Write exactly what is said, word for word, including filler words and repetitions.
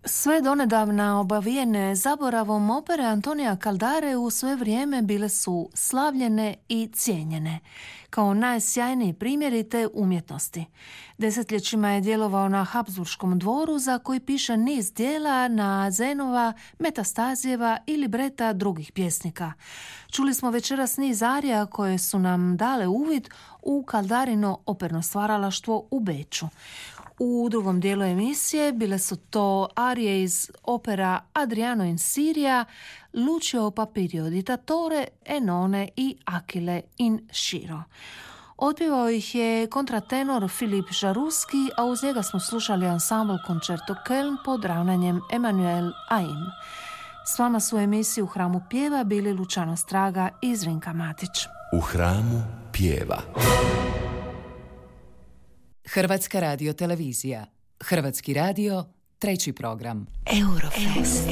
Sve donedavna obavijene zaboravom opere Antonija Caldare u svoje vrijeme bile su slavljene i cijenjene kao najsjajniji primjeri te umjetnosti. Desetljećima je djelovao na Habsburškom dvoru za koji piše niz dijela na Zenova, Metastazijeva i libreta drugih pjesnika. Čuli smo večeras niz arija koje su nam dale uvid u Caldarino operno stvaralaštvo u Beču. U drugom dijelu emisije bile su to arije iz opera Adriano in Siria, Lucio Papirio Dittatore, Enone i Achille in Sciro. Otpjevao ih je kontratenor Filip Žaruski, a uz njega smo slušali ansambl Concerto Köln pod ravnanjem Emanuel Aim. S vama su u emisiji U hramu pjeva bili Lučano Straga i Zrinka Matić. U hramu pjeva. Hrvatska radiotelevizija. Hrvatski radio, treći program. Eurofest.